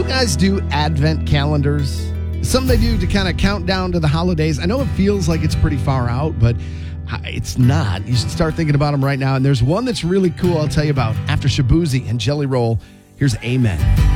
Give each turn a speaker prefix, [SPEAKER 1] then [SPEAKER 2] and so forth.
[SPEAKER 1] guys do Advent calendars? Something they do to kind of count down to the holidays. I know it feels like it's pretty far out, but it's not. You should start thinking about them right now. And there's one that's really cool I'll tell you about after Shabuzi and Jelly Roll. Here's Amen.